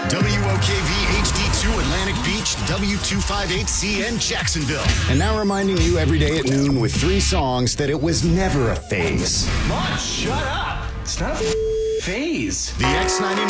WOKV HD2 Atlantic Beach, W258CN Jacksonville. And now reminding you every day at noon with 3 songs that it was never a phase. Mom, shut up. It's not a phase. The X99